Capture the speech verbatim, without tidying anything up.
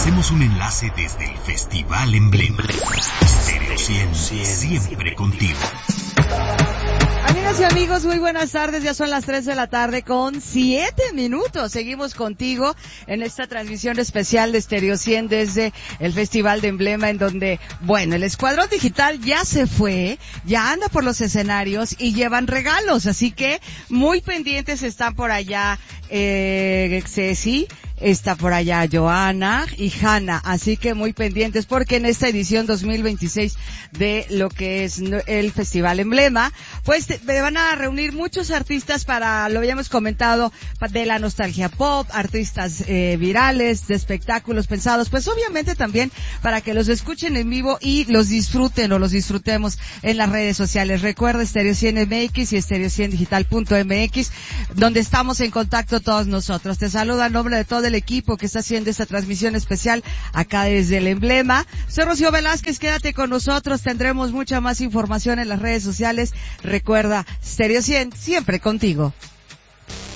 Hacemos un enlace desde el Festival Emblema. Stereo cien, siempre contigo. Amigas y amigos, muy buenas tardes. Ya son las tres de la tarde con siete minutos. Seguimos contigo en esta transmisión especial de Stereo cien desde el Festival de Emblema, en donde, bueno, el Escuadrón Digital ya se fue, ya anda por los escenarios y llevan regalos. Así que muy pendientes están por allá, eh, Ceci. Está por allá Joana y Hanna, así que muy pendientes porque en esta edición dos mil veintiséis de lo que es el Festival Emblema, pues te, te van a reunir muchos artistas para, lo habíamos comentado, de la nostalgia pop, artistas eh, virales, de espectáculos pensados, pues obviamente también para que los escuchen en vivo y los disfruten o los disfrutemos en las redes sociales. Recuerda Stereo cien M X y stereo cien digital punto M X, donde estamos en contacto todos nosotros. Te saluda en nombre de todo el equipo que está haciendo esta transmisión especial acá desde el Emblema. Soy Rocío Velázquez, quédate con nosotros, tendremos mucha más información en las redes sociales. Recuerda, Stereo cien, siempre contigo.